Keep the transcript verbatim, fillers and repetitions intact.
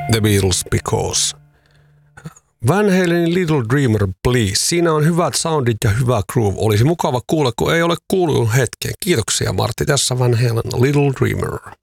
The Beatles Because. Van Halenin Little Dreamer Please. Siinä on hyvät soundit ja hyvä groove. Olisi mukava kuulla, kun ei ole kuullut hetken. Kiitoksia Martti. Tässä Van Halen Little Dreamer.